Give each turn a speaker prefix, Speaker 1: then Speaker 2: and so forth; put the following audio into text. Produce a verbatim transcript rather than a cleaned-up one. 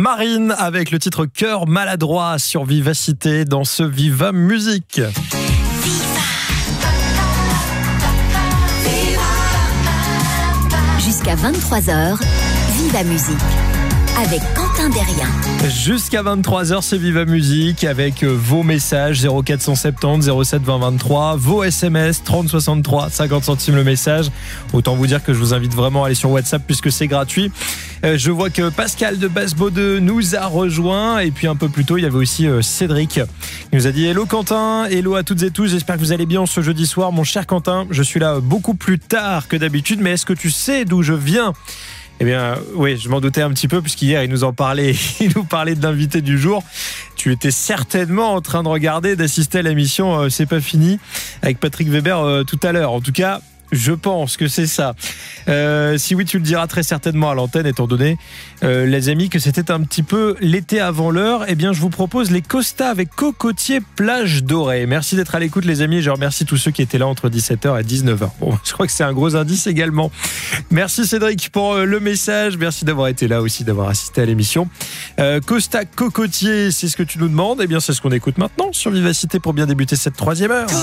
Speaker 1: Marine avec le titre Cœur maladroit sur Vivacité dans ce Viva Musique.
Speaker 2: Jusqu'à vingt-trois heures, Viva Musique avec Quentin Derrien.
Speaker 1: Jusqu'à vingt-trois heures, c'est Viva Musique avec vos messages zéro quatre cent soixante-dix zéro sept vingt vingt-trois, vos S M S trente soixante-trois, cinquante centimes le message. Autant vous dire que je vous invite vraiment à aller sur WhatsApp puisque c'est gratuit. Je vois que Pascal de Basse-Baudeux nous a rejoint et puis un peu plus tôt, il y avait aussi Cédric qui nous a dit hello Quentin, hello à toutes et tous, j'espère que vous allez bien ce jeudi soir. Mon cher Quentin, je suis là beaucoup plus tard que d'habitude, mais est-ce que tu sais d'où je viens ? Eh bien, oui, je m'en doutais un petit peu puisqu'hier, il nous en parlait, il nous parlait de l'invité du jour. Tu étais certainement en train de regarder, d'assister à l'émission euh, C'est pas fini avec Patrick Weber euh, tout à l'heure. En tout cas, je pense que c'est ça. Euh, si oui, tu le diras très certainement à l'antenne, étant donné, euh, les amis, que c'était un petit peu l'été avant l'heure. Eh bien, je vous propose les Costa avec cocotier plage dorée. Merci d'être à l'écoute, les amis. Et je remercie tous ceux qui étaient là entre dix-sept heures et dix-neuf heures. Bon, je crois que c'est un gros indice également. Merci Cédric pour euh, le message. Merci d'avoir été là aussi, d'avoir assisté à l'émission. Euh, Costa cocotier, c'est ce que tu nous demandes. Eh bien, c'est ce qu'on écoute maintenant sur Vivacité pour bien débuter cette troisième heure.